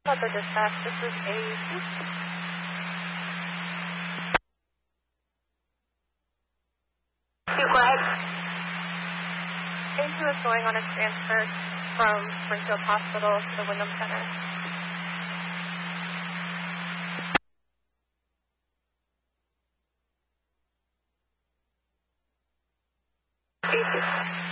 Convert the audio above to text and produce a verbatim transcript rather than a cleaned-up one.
Other dispatch, this is A C. Two, go ahead. A two is going on a transfer from Springfield Hospital to the Wyndham Center. A two.